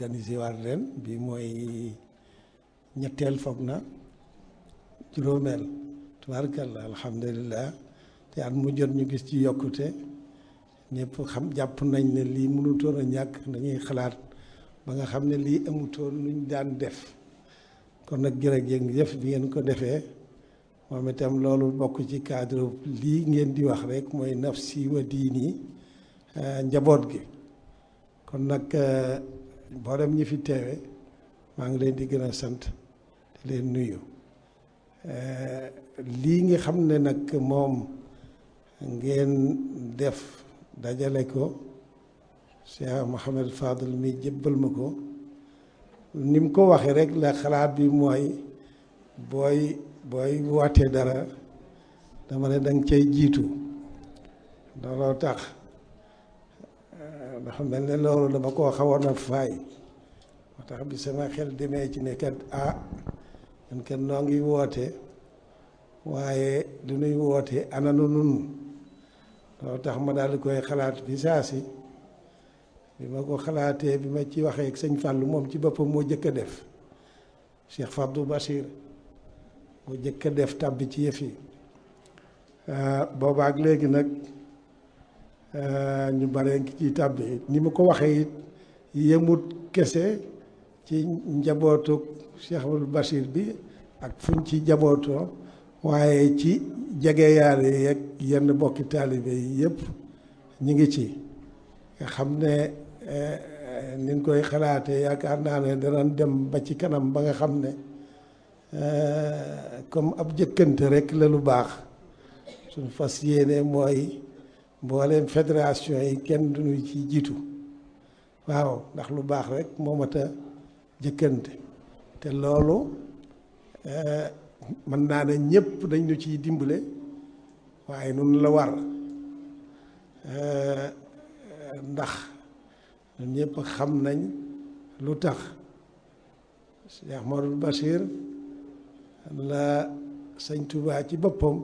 organiser waat ren bi mooy ñetteel foog na juróomeel tubaarkalla alhamdulilah te at mu jot ñu gis ci yokkute ñëpp xam jàpp nañ ne lii mënutoon a ñàkk dañuy xalaat ba nga xam ne lii amutoon luñ daan def kon nag jërëjëf bi ngeen ko defee moom itam loolu bokk ci cadre lii ngeen di wax rek mooy nafsi wa diini njaboot gi kon nag mboolem ñi fi teewe maa ngi leen di gën a sant di leen nuyu lii nga xam ne nag moom ngeen def dajale ko Cheikh Mouhamed Fadel mi jébbal ma ko ni mu ko waxee rek la xalaat bi mooy booy wootee dara dama ne danga cay jiitu looloo tax dafa mel ne loolu dama koo xawoon a faay moo tax bi sama xel demee ci ne kat ñun kat noo ngi woote waaye lu nuy woote ananu nun loolu tax ma daal di koy xalaat bi saa si bi ma ko xalaatee bi ma ci waxee ak sëñ Fallou moom ci boppam moo jëkk a def Cheikh Fabdou Bachir moo jëkk a def tàbbi ci yëf yi boobaak léegi nag ñu bare ngi ciy tàbbi ni ma ko waxee it yemut kese ci njabootu Cheikh Abdou Bachir bi ak fuñ ci njabootoo waaye ci jege yaare yeeg yenn bokki taalibe yi yëpp ñu ngi ci nga xam ne niñ koy xalaatee yaakaar naa ne danañ dem ba ci kanam ba nga xam ne comme ab jëkkante rek la lu baax suñ fas yéene mooy mbooleem fédération yi kenn duñu ci jiitu waaw ndax lu baax rek moo mat a jëkkante te loolu mën naa ne ñëpp dañ ñu ciy dimbale waaye nun la war ndax ñun ñëpp xam nañ lu tax Cheikh Modou Bachir la sëñ Touba ci boppam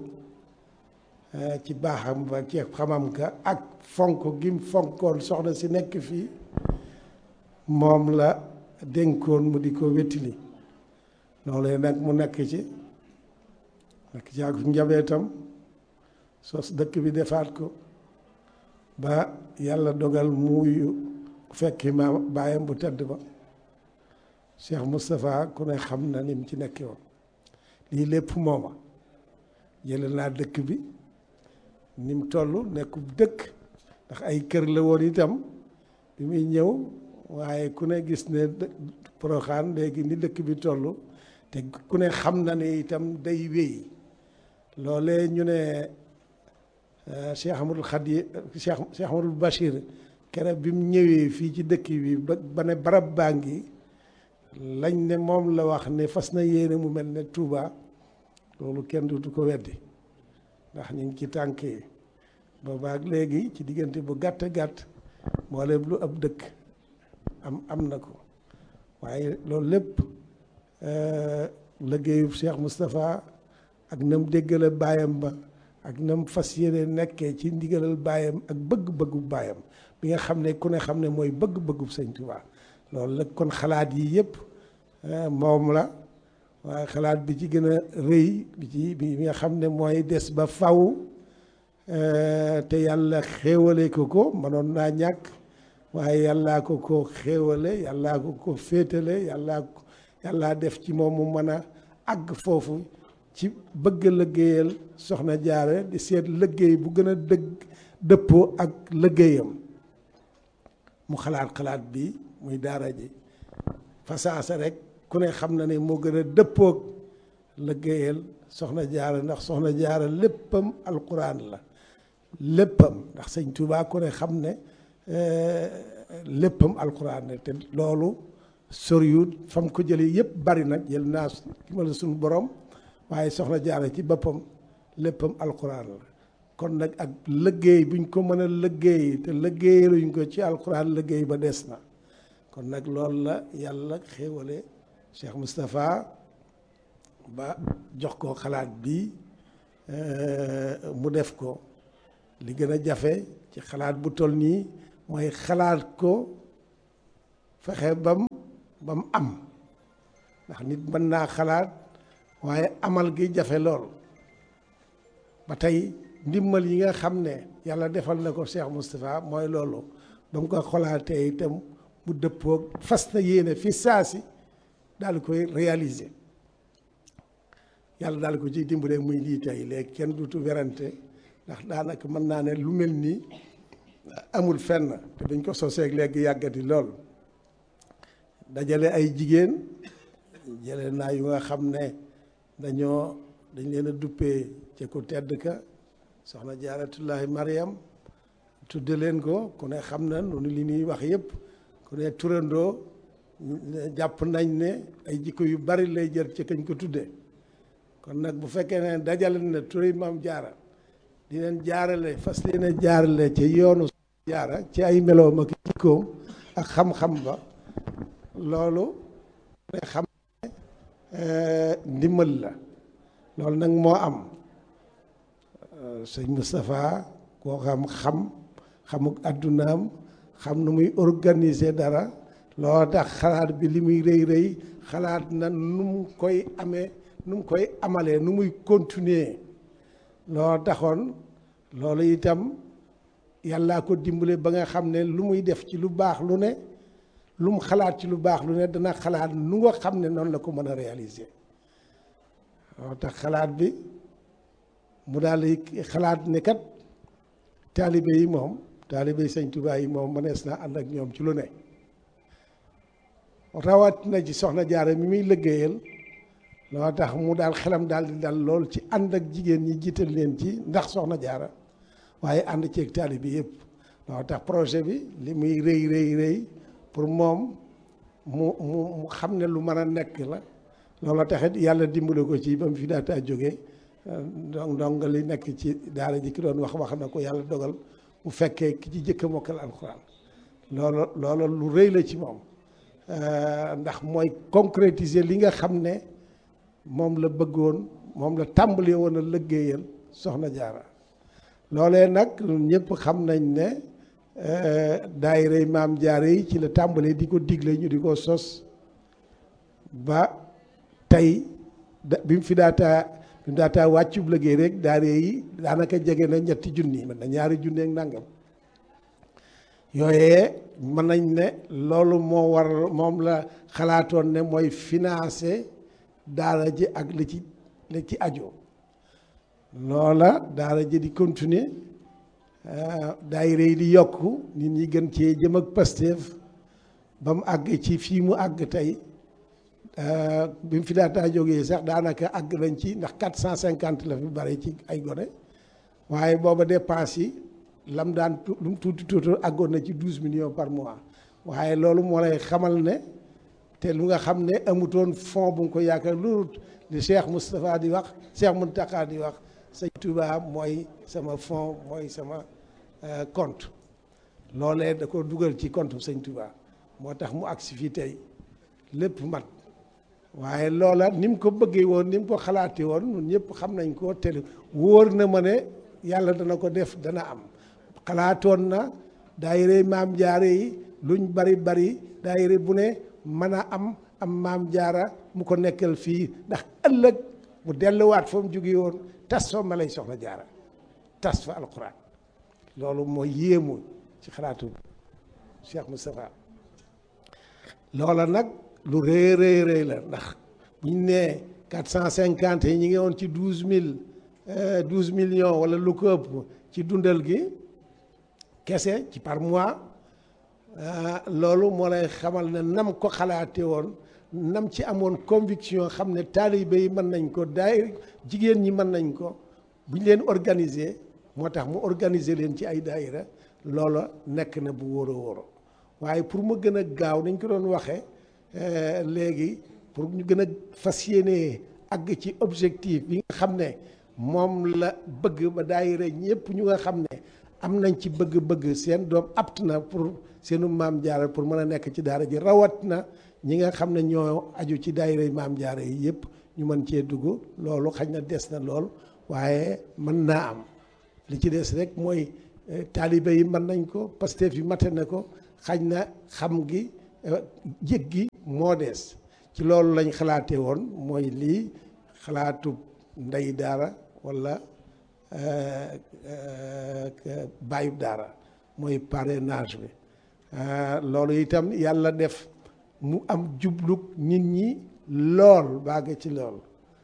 ci baaxam ba ci xamam ka ak fonk gim fonkoon soxna si nekk fii moom la dénkoon mu di ko wettili loolu nag mu nekk ci ak njabootam sos dëkk bi defaat ko ba yàlla dogal muuyu fekki ma baayam bu tedd ba Cheikh Moustapha ku ne xam na ni mu ci nekkee woon lii lépp mooma jële naa dëkk bi ni mu toll nekkub dëkk ndax ay kër la woon itam bi muy ñëw waaye ku ne gis ne Porokhane léegi ni dëkk bi toll te ku ne xam na ne itam day wéy loolee ñu ne Cheikh Amadou Khadi Cheikh Amadou Bachir kere bi mu ñëwee fii ci dëkk bi ba ne barab baa ngi lañ ne moom la wax ne fas na yéene mu mel ne Touba loolu kenn du ko weddi ndax ñu ngi ci tànk yi boobaak léegi ci diggante bu gàtt gàtt mboolem lu ab dëkk am na ko waaye loolu lépp liggéeyu Cheikh Moustapha ak nam déggale baayam ba ak nam fas yéene nekkee ci ndigalal baayam ak bëgg-bëggu baayam bi nga xam ne ku ne xam ne mooy bëgg-bëggu sëñ Touba loolu la kon xalaat yi yëpp moom la waaye xalaat bi ci gën a rëy bi nga xam ne mooy des ba faw te yàlla xéewale ko mënoon naa ñàkk waaye yàllaa ko xéewale yàllaa ko féetale yàllaa def ci moom mu mën a àgg foofu ci bëgg liggéeyal soxna jaare di seet liggéey bu gën a dëppoo ak liggéeyam mu xalaat bi muy daara ji fasaasa rek ku ne xam na ne moo gën a dëppoog liggéeyal soxna jaara ndax soxna jaara léppam alquran la léppam ndax sëñ Tuubaa ku ne xam ne léppam alquran la te loolu soriwut fam ko jëlee yëpp bari nag jël naa ki ma la suñu borom waaye soxna jaara ci boppam léppam alquran la kon nag ak liggéey buñ ko mën a liggéey te liggéeyaluñ ko ci alquran liggéey ba des na kon nag loolu la yàlla xéewale Cheikh Moustapha ba jox ko xalaat bi mu def ko li gën a jafe ci xalaat bu toll nii mooy xalaat ko fexe bam am ndax nit mën naa xalaat waaye amal gi jafe lool ba tey ndimbal yi nga xam ne yàlla defal na ko Cheikh Moustapha mooy loolu ba mu ko xolaatee itam mu dëppoog fas na yéene fi saasi daal di koy réaliser yàlla daal ko ciy dimbale muy lii tey léegi kenn duutu werante ndax daanaka mën naa ne lu mel nii amul fenn te dañ ko soseeg léegi yàggati lool dajale ay jigéen jële naa yu nga xam ne dañ leen a duppee ci ku tedd ka soxna Jaaratullaahi Mariam tudde leen ko ku ne xam na noonu li ñuy wax yëpp ku ne turandoo jàpp nañ ne ay jikko yu bari lay jër ci kañ ko tudde kon nag bu fekkee ne dajale na turi maam jaara di leen jaarale fas leen a jaarale ci yoonu jaara ci ay meloom ak jikkoom ak xam-xam ba loolu ne xam ne ndimbal la loolu nag moo am sëñ Moustapha koo xamuk addunaam xam nu muy organiser dara loo tax xalaat bi li muy rëy rëy xalaat na nu mu koy amee nu mu koy amalee nu muy continuer loo taxoon loolu itam yàllaa ko dimbale ba nga xam ne lu muy def ci lu baax lu ne lu mu xalaat ci lu baax lu ne dana xalaat nu nga xam ne noonu la ko mën a réaliser loo tax xalaat bi mu daal di xalaat ne kat taalibe yi moom taalibe yi sëñ Tuubaa yi moom mënees na ànd ak ñoom ci lu ne rawat na ci soxna Jaara mi muy liggéeyal loo tax mu daal xelam daal di dal lool ci ànd ak jigéen ñi jiital leen ci ndax soxna Jaara waaye ànd ceeg taalibe bi yëpp loo tax projet bi li muy rëy pour moom mu xam ne lu mën a nekk la loolu taxit yàlla dimbale ko ci ba mu fi daataa jógee donc li nekk ci daara ji ki doon wax na ko yàlla dogal mu fekkee ki ci jëkk a mokkal alxuraan loolu lu rëy la ci moom ndax mooy concrétiser li nga xam ne moom la bëggoon moom la tàmbalee woon a liggéeyal soxna Jaara loolee nag ñëpp xam nañ ne daayira maam Jaara yi ci la tàmbalee di ko digle ñu di ko sos ba tey bi mu fi daataa wàccub liggéey rek daayira yi daanaka jege na 3 junni mën na 2 junni ak nangam yooyee mën nañ ne loolu moom la xalaatoon ne mooy financer daara ji ak li ci aju loola daara ji di continuer daayira yi di yokku nit ñi gën cee jëm ak Pastef ba mu àgg ci fii mu àgg tey bi mu fi daataa jógee sax daanaka àgg nañ ci ndax 450 la fi bari ci ay gone waaye booba dépense yi lam daan lu mu tuuti àggoon na ci 12 millions par mois waaye loolu moo lay xamal ne te lu nga xam ne amutoon fond bu nga ko yaakaar loolu li Cheikh Moustapha di wax Cheikh Mountakha di wax sëñ Touba mooy sama fond mooy sama compte loolee da ko dugal ci compte sëñ Touba moo tax mu agsi fii tey lépp mat waaye loola ni mu ko bëggee woon ni mu ko xalaatee woon ñun ñëpp xam nañ ko te wóor na ma ne yàlla dana ko def dana am xalaatoon na daayira maam jaara yi luñ bari daayira bu ne mën a am maam jaara mu ko nekkal fii ndax ëllëg mu delluwaat fa mu jóge woon tas fa ma lay soxna jaara tas fa alquran loolu mooy yéemu ci xalaatu Cheikh Moustapha loola nag lu rëy la ndax bu ñu nee 450 yi ñi ngi woon ci 12 millions wala lu ko ëpp ci dundal gi kese ci par mois loolu moo lay xamal ne nam ko xalaate woon nam ci amoon conviction xam ne taalibe yi mën nañ ko jigéen ñi mën nañ ko bu ñu leen organiser moo tax mu organiser leen ci ay daayira loola nekk na bu wóoro waaye pour mu gën a gaaw nañ ko doon waxee léegi pour ñu gën a fas yéene àgg ci objectif bi nga xam ne moom la bëgg ba daayira ñëpp ñu nga xam ne am nañ ci bëgg-bëgg seen doom apt na pour seenu maam jaara pour mën a nekk ci daara ji rawat na ñi nga xam ne ñoo aju ci daayira maam jaara yi yëpp ñu mën cee dugg loolu xañ na des na lool waaye mën naa am li ci des rek mooy taalibe yi mën nañ ko Pastef yi mate na ko xañ na xam gi jéggi moo des ci loolu lañ xalaatee woon mooy lii xalaatu ndey daara wala bàyyub daara mooy parrainage bi loolu itam yàlla def mu am jublug nit ñi lool bàgg ci lool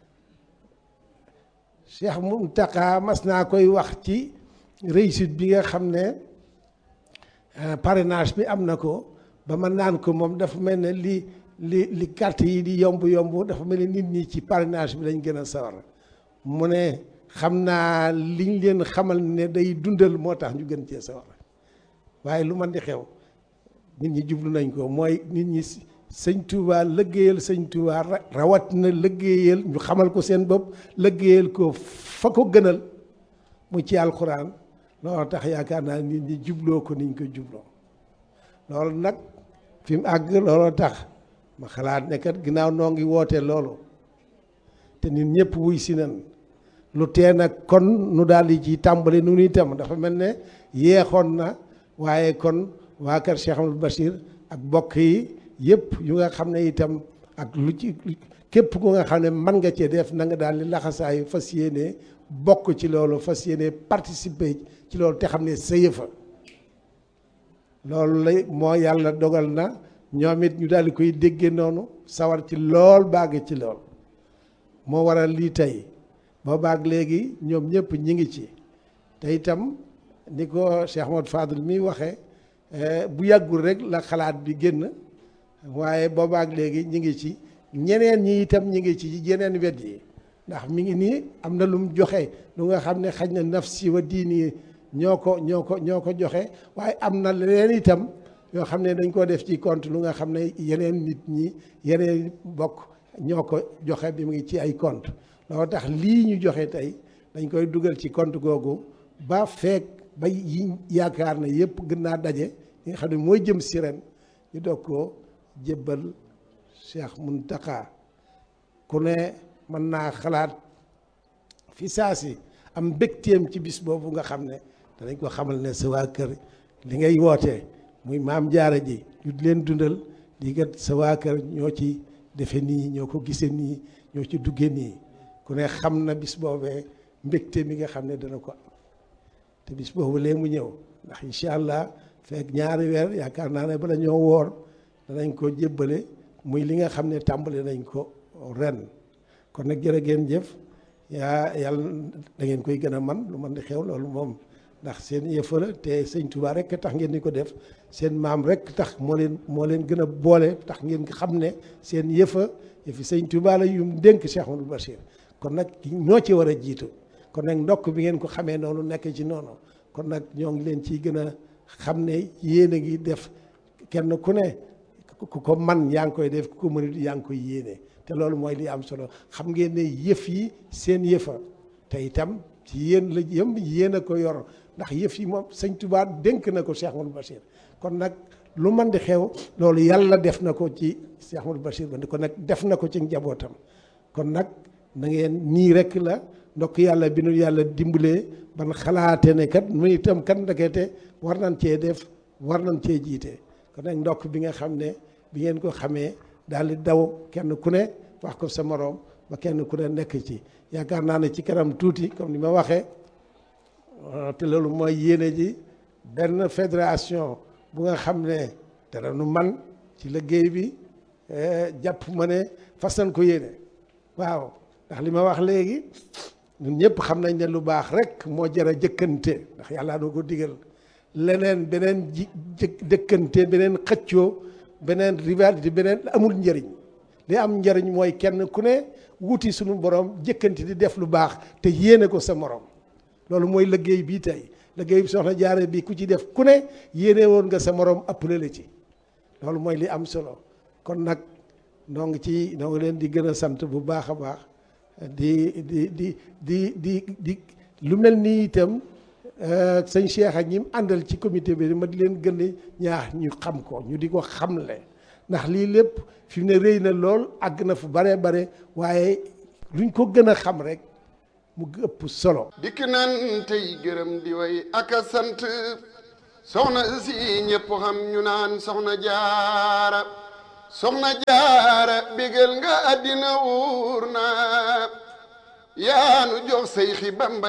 Cheikh Mountakha mas naa koy wax ci réussite bi nga xam ne parrainage bi am na ko ba ma naan ko moom dafa mel ne li carte yi di yomb dafa mel ne nit ñi ci parrainage bi lañ gën a sawar mu ne xam naa liñ leen xamal ne day dundal moo tax ñu gën cee sawar waaye lu man di xew nit ñi jublu nañ ko mooy nit ñi sëñ Touba lëggéeyal sëñ Touba rawat na lëggéeyal ñu xamal ko seen bopp lëggéeyal ko fa ko gënal mu ci alxuraan loolu tax yaakaar naa nit ñi jubloo ko niñ ko jubloo loolu nag fi mu àgg looloo tax ma xalaat ne kat ginnaaw noo ngi woote loolu te nit ñëpp wuy si nan lu tee nag kon nu daal di ci tàmbali nu nuy tam dafa mel ne yeexoon na waaye kon waa kër Cheikh Amadou Bachir ak bokk yi yëpp yu nga xam ne itam ak lu ci képp ku nga xam ne mën nga cee def na nga daal di laxasaayu fas yéene bokk ci loolu fas yéene participer ci loolu te xam ne sa yëfa loolu lay moo yàlla dogal na ñoom it ñu daal di koy déggee noonu sawar ci lool bàgg ci lool moo waral lii tey boo baag léegi ñoom ñëpp ñi ngi ci te itam ni ko Cheikh Ahmadou Fadel mi waxee bu yàggul rek la xalaat bi génn waaye boobaak léegi ñi ngi ci ñeneen ñi itam ñi ngi ci yeneen wet yi ndax mi ngi nii am na lu mu joxe lu nga xam ne xaj na nafsi wa diini ñoo ko joxe waaye am na leneen itam yoo xam ne dañ koo def ci compte lu nga xam ne yeneen nit ñi yeneen bokk ñoo ko joxe bi mu ngi ci ay compte loolu tax lii ñu joxe tey dañ koy dugal ci compte googu ba feek ba yi yaakaar na yëpp gën naa daje yi nga xam ne mooy jëm si ren ñu doog koo jébbal Cheikh Mountakha ku ne mën naa xalaat fi saasi am mbégteem ci bis boobu nga xam ne danañ ko xamal ne sa waa kër li ngay wootee muy maam jaara ji ñu di leen dundal di gat sa waa kër ñoo ci defe nii ñoo ko gisee nii ñoo ci dugge nii ku ne xam na bis boobee mbégte mi nga xam ne dana ko am te bis boobu lee mu ñëw ndax incha allah fekk ñaari weer yaakaar naa ne bala ñoo woor danañ ko jébbale muy li nga xam ne tàmbali nañ ko ren kon nag jërë ngeen jëf yàlla da ngeen koy gën a man lu man di xew loolu moom ndax seen yëfa la te sëñ Touba rek tax ngeen di ko def seen maam rek tax moo leen gën a boole tax ngeen xam ne seen yëfi sëñ Touba la yum dénk Cheikh Amadou Bachir kon nag ñoo ci war a jiitu kon nag ndokk bi ngeen ko xamee noonu nekk ci noonu kon nag ñoo ngi leen ciy gën a xam ne yéen a ngi def kenn ku ne ku ko man yaa ngi koy def ku ko mënut yaa ngi koy yéene te loolu mooy li am solo xam ngeen ne yëf yi seen yëfa te itam ci yéen la yéen a ko yor ndax yëf yi moom sëñ Touba dénk na ko Cheikh Amadou Bachir kon nag lu man di xew loolu yàlla def na ko ci Cheikh Amadou Bachir ba kon nag def na ko ci njabootam kon nag na ngeen nii rek la ndokk yàlla bi nu yàlla dimbalee ban xalaate ne kat mu itam kat ndekete war nañ cee def war nañ cee jiite kon nag ndokk bi nga xam ne bi ngeen ko xamee daal di daw kenn ku ne wax ko sa moroom ba kenn ku ne nekk ci yaakaar naa ne ci kanam tuuti comme ni ma waxee te loolu mooy yéene ji benn fédération bu nga xam ne dara nu man ci liggéey bi jàpp ma ne fas nañ ko yéene waaw ndax li ma wax léegi ñun ñëpp xam nañ ne lu baax rek moo jar a jëkkante ndax yàlla doo ko digal leneen beneen jëkkante beneen xëccoo beneen rivalité beneen amul njëriñ li am njëriñ mooy kenn ku ne wuti suñu borom jëkkante di def lu baax te yéene ko sa morom loolu mooy liggéey bii tey liggéey bi soxna jaare bi ku ci def ku ne yéene woon nga sa morom ëppale la ci loolu mooy li am solo kon nag noo ngi leen di gën a sant bu baax a baax di lu mel nii itam sëñ Cheikh ak ñi mu àndal ci comité bi ma di leen gën a ñaax ñu xam ko ñu di ko xamle ndax lii lépp fi mu ne rëy na lool àgg na fu bare bare waaye luñ ko gën a xam rek mu ëpp solo. dikk nan tey gërëm di way ak a sant soxna si ñépp xam ñu naan soxna jaara soxna jaara bégal nga àddina wuur na yaanu jox say xi Bamba